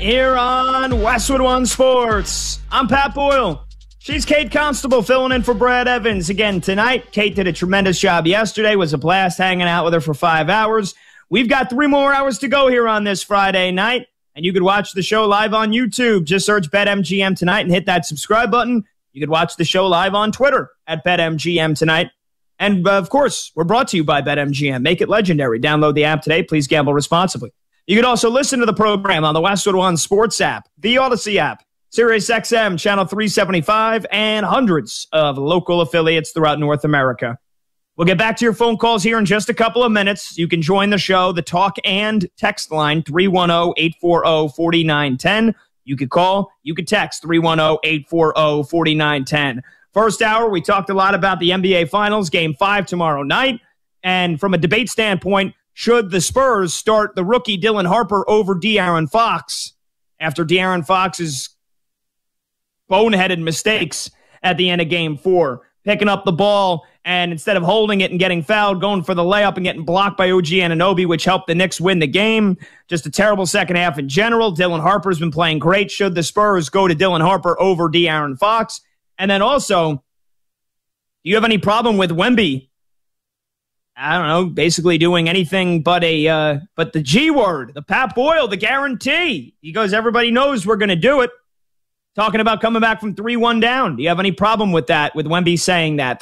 here on Westwood One Sports. I'm Pat Boyle. She's Kate Constable filling in for Brad Evans again tonight. Kate did a tremendous job yesterday. It was a blast hanging out with her for 5 hours. We've got 3 more hours to go here on this Friday night, and you could watch the show live on YouTube. Just search BetMGM Tonight and hit that subscribe button. You could watch the show live on Twitter at BetMGM Tonight. And, of course, we're brought to you by BetMGM. Make it legendary. Download the app today. Please gamble responsibly. You can also listen to the program on the Westwood One Sports app, the Odyssey app, SiriusXM, Channel 375, and hundreds of local affiliates throughout North America. We'll get back to your phone calls here in just a couple of minutes. You can join the show, the talk and text line, 310-840-4910. You could call, you could text, 310-840-4910. First hour, we talked a lot about the NBA Finals, Game 5 tomorrow night. And from a debate standpoint, should the Spurs start the rookie Dylan Harper over De'Aaron Fox after De'Aaron Fox's boneheaded mistakes at the end of Game 4? Picking up the ball and instead of holding it and getting fouled, going for the layup and getting blocked by OG Anunoby, which helped the Knicks win the game. Just a terrible second half in general. Dylan Harper's been playing great. Should the Spurs go to Dylan Harper over De'Aaron Fox? And then also, do you have any problem with Wemby, I don't know, basically doing anything but the G word, the Pat Boyle, the guarantee? He goes, everybody knows we're going to do it. Talking about coming back from 3-1 down. Do you have any problem with that, with Wemby saying that?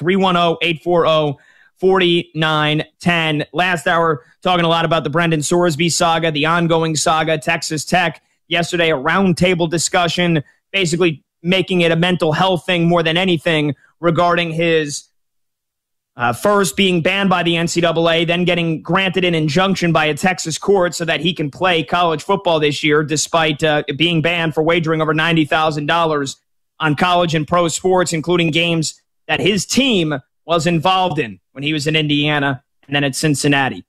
310-840-4910. Last hour, talking a lot about the Brendan Sorsby saga, the ongoing saga, Texas Tech. Yesterday, a roundtable discussion, basically making it a mental health thing more than anything regarding his first being banned by the NCAA, then getting granted an injunction by a Texas court so that he can play college football this year despite being banned for wagering over $90,000 on college and pro sports, including games that his team was involved in when he was in Indiana and then at Cincinnati.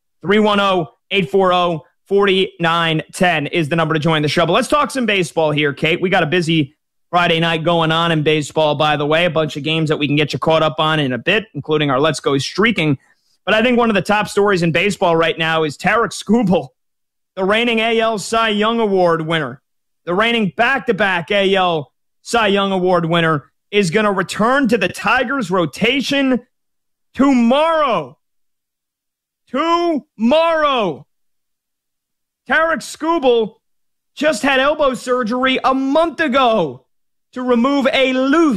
310-840-4910 is the number to join the show. But let's talk some baseball here, Kate. We got a busy Friday night going on in baseball, by the way. A bunch of games that we can get you caught up on in a bit, including our Let's Go Streaking. But I think one of the top stories in baseball right now is Tarik Skubal, the reigning AL Cy Young Award winner, the reigning back-to-back AL Cy Young Award winner, is going to return to the Tigers rotation tomorrow. Tomorrow. Tarik Skubal just had elbow surgery a month ago to remove a loose